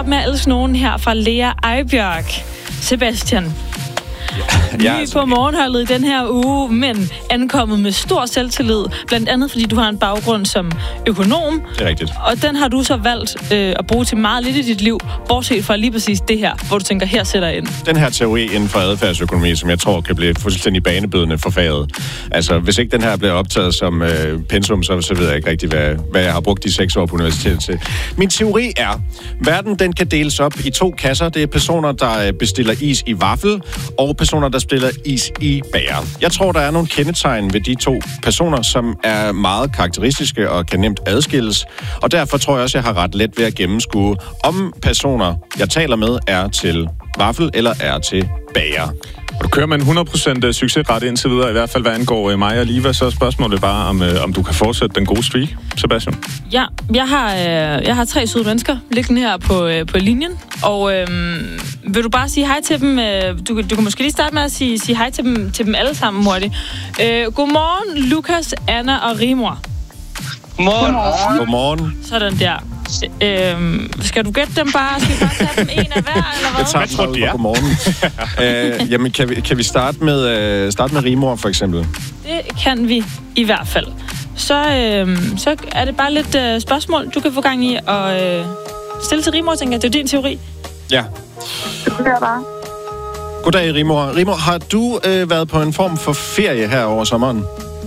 op med at elske nogen her fra Lea Ejbjørk. Sebastian. Ny på morgenholdet i den her uge, men ankommet med stor selvtillid, blandt andet fordi du har en baggrund som økonom. Det er rigtigt. Og den har du så valgt at bruge til meget lidt i dit liv, bortset fra lige præcis det her, hvor du tænker, her sætter jeg ind. Den her teori inden for adfærdsøkonomi, som jeg tror kan blive fuldstændig banebydende for faget. Altså, hvis ikke den her bliver optaget som pensum, så ved jeg ikke rigtig, hvad jeg har brugt de 6 år på universitetet til. Min teori er, verden den kan deles op i 2 kasser. Det er personer, der bestiller is i vaffel, og personer, der bestiller is i bager. Jeg tror, der er nogle kendetegn ved de 2 personer, som er meget karakteristiske og kan nemt adskilles. Og derfor tror jeg også, jeg har ret let ved at gennemskue, om personer, jeg taler med, er til vaffel eller er til bager. Og du kører med en 100% succesret indtil videre, i hvert fald hvad angår mig og Liva, så er spørgsmålet bare, om du kan fortsætte den gode streak, Sebastian? Ja, jeg har 3 søde mennesker liggende her på linjen, og vil du bare sige hej til dem? Du kan måske lige starte med at sige hej til dem alle sammen hurtigt. Godmorgen, Lukas, Anna og Rimor. Godmorgen. Godmorgen. Sådan der. Skal du gætte dem bare? Skal vi bare tage dem en af hver, eller hvad? Jeg tager dem godmorgen. Jamen, kan vi starte med Rimor, for eksempel? Det kan vi i hvert fald. Så er det bare lidt spørgsmål, du kan få gang i at stille til Rimor, tænker jeg. Det er din teori. Ja. Det kunne jeg bare. Goddag, Rimor. Rimor, har du været på en form for ferie her over sommeren?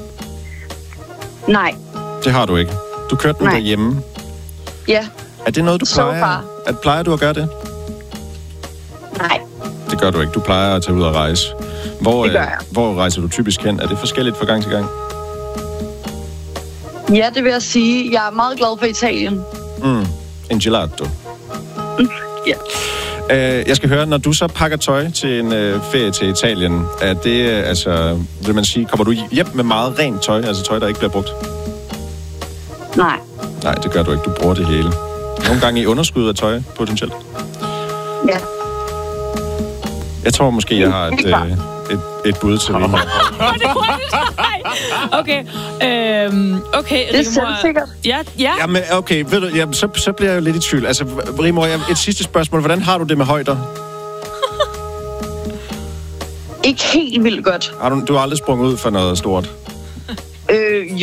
Nej. Det har du ikke. Du kørte den derhjemme. Ja. Er det noget, du plejer? Plejer du at gøre det? Nej. Det gør du ikke. Du plejer at tage ud og rejse. Det gør jeg. Hvor rejser du typisk hen? Er det forskelligt fra gang til gang? Ja, det vil jeg sige. Jeg er meget glad for Italien. En gelato. Ja. Jeg skal høre, når du så pakker tøj til en ferie til Italien, er det, vil man sige, kommer du hjem med meget rent tøj, altså tøj, der ikke bliver brugt? Nej. Nej, det gør du ikke. Du bruger det hele. Nogle gange i underskud af tøj, potentielt. Ja. Jeg tror måske, jeg har et bud til Rimor. Okay. Okay, det er selvsikkert. Ja. Jamen, okay, ved du, så bliver jeg jo lidt i tvivl. Altså, Rimor, et sidste spørgsmål. Hvordan har du det med højder? Ikke helt vildt godt. Du har aldrig sprunget ud for noget stort?